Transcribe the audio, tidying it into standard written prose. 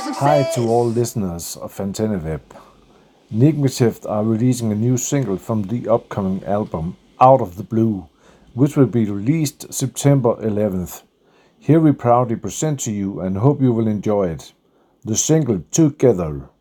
Hi to all listeners of AntennaWeb. Nigmative are releasing a new single from the upcoming album Out of the Blue, which will be released September 11th. Here we proudly present to you and hope you will enjoy it. The single Together.